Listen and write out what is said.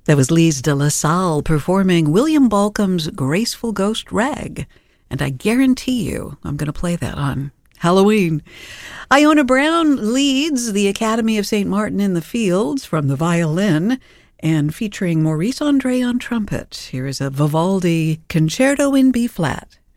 That was Lise de la Salle performing William Balcom's Graceful Ghost Rag. And I guarantee you I'm going to play that on Halloween. Iona Brown leads the Academy of St. Martin in the Fields from the violin, and featuring Maurice Andre on trumpet. Here is a Vivaldi Concerto in B-flat.